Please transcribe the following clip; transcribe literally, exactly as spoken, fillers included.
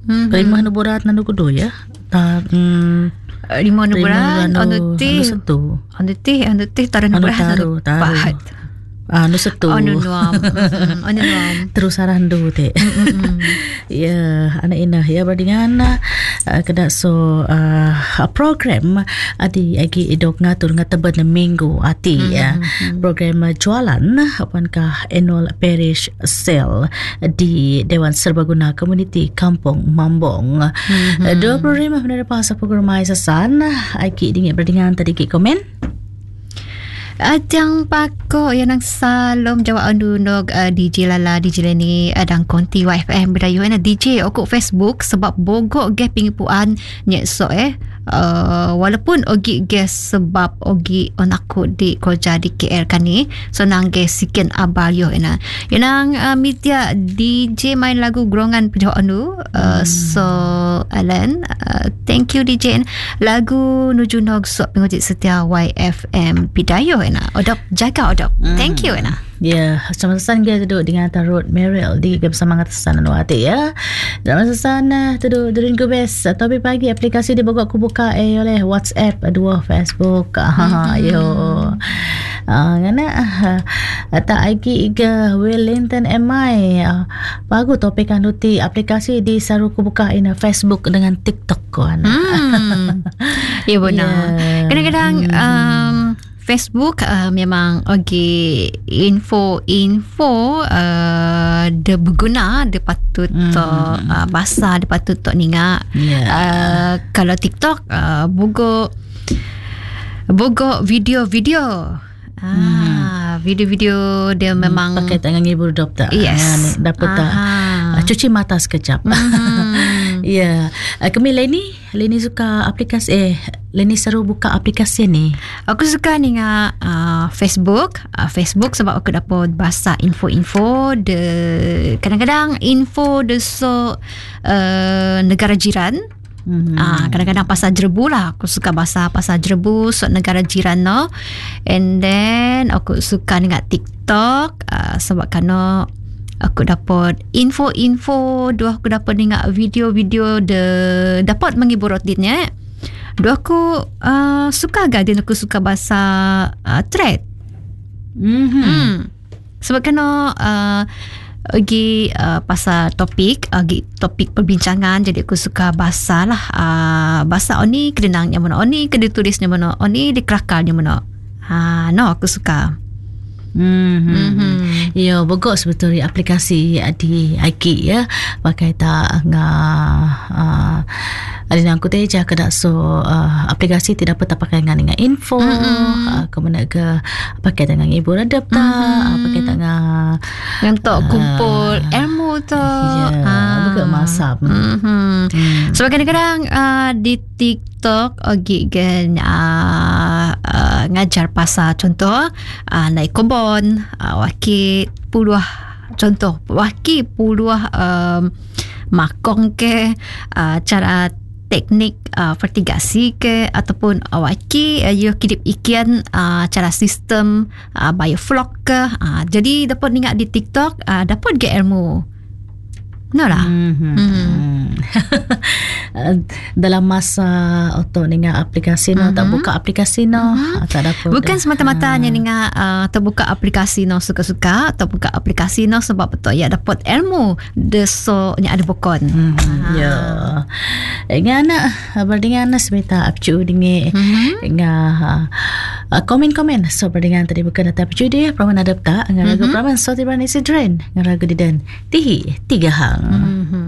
Hmm. Rimah nu borat nandu kudu ya. Ta hmm, Rimah nu borat anu teh. Anu setu. Anu teh anu teh taran nu borat. Anu taru taru. Anu setu. Anu nuam. Anu nuam. Terus arandu teh. Ya, anak inah ya berdingan uh, kena so uh, program adi agi idok ngatur ngataban na minggu ati mm-hmm. ya. Program uh, jualan apankah annual parish sale di Dewan Serbaguna Community Kampung Mambong. Mm-hmm. Uh, dua puluh lima menara pasal program ay sasan agi dingin berdingan tadi ki komen. Adang pako yang nang salom jawab andunog uh, D J Lala D J Leni adang konti Y F M bedayu na D J okok Facebook sebab bogok ge pingipuan nyek so eh uh, walaupun ogi ge sebab ogi on aku di koja di K L kan ni so nang ge siken abayo ina yang uh, media D J main lagu gerongan pejawab andu uh, hmm. so Alan uh, thank you D J lagu nuju nog so pengojit setia Y F M bedayu na odop jaga odop mm. Thank you na ya yeah. Sama-sama kita duduk dengan Tarot Merrill di bersama ngatasan anu ati ya dalam sana duduk durin kubes tapi pagi aplikasi di bogok ku buka eh oleh WhatsApp dua Facebook ha yo ah ngana ata igi iga Wellington M I bagus topik anu ti aplikasi di saru ku buka ina Facebook dengan TikTok ko ana hmm. Ya benar yeah. Kadang-kadang um, Facebook uh, memang okay, info-info uh, dia berguna, dia patut mm. uh, basah, dia patut tok ningat. Yeah. Uh, kalau TikTok uh, bogok bogok video-video. Ah, hmm. video-video dia memang pakai tangan ibu dop tak? Yes. Dapat tak? Cuci mata sekejap. Mm-hmm. Ya. Yeah. Kami Leni, Leni suka aplikasi eh Leni seru buka aplikasi ni. Aku suka ni ngah uh, Facebook, uh, Facebook sebab aku dapat bahasa info-info de kadang-kadang info de so uh, negara jiran. Mm-hmm. Ah, kadang-kadang pasal jerebu lah. Aku suka bahasa pasal jerebu so negara jiran no. And then aku suka dengan TikTok uh, sebab kerana aku dapat info-info, dua aku dapat dengan video-video de dapat menghibur rutinnya. Dua aku uh, suka gadin aku suka bahasa uh, thread. Mm-hmm. Hmm. Sebab kerana uh, Agi uh, pasal topik agi topik perbincangan jadi aku suka bahasa lah uh, bahasa oni kedenangnya mana oni ketulisnya mana oni dikerakalnya mana ha no aku suka. Hmm. Mm-hmm. Ya, bogok sebetulnya aplikasi di I K ya. Pakai tak ngah uh, ada yang aku teja ke dak so uh, aplikasi tidak dapat pakai dengan dengan info mm-hmm. uh, kemudian ke pakai dengan ibu redap tak mm-hmm. uh, pakai dengan ngantok uh, kumpul ilmu tu ya yeah, bogok masap. Mm-hmm. Mm. Sebab kadang-kadang uh, di TikTok ogi gen uh, uh, ngajar pasal contoh uh, naik kebun uh, wakil puluh contoh wakil puluh um, makong ke uh, cara teknik uh, fertigasi ke ataupun awaki uh, you kidip ikian uh, cara sistem uh, bioflok ke uh, jadi dapat ingat di TikTok uh, dapat ke ilmu no lah. Mm-hmm. Mm-hmm. Dalam masa oto ninga aplikasi no mm-hmm. tak buka aplikasi no mm-hmm. tak dapat bukan semata-mata hanya ninga uh, terbuka aplikasi no suka-suka atau buka aplikasi no sebab betul ya dapat ilmu deso nya ada bokon. Mm-hmm. Ya ngana berdingan semeta apcu dinge nga komen-komen so berdingan tadi bukan data apcu dia praman adap tak ngaraga praman so tiba ni sidren ngaraga didan tihi tiga hang. Mm-hmm.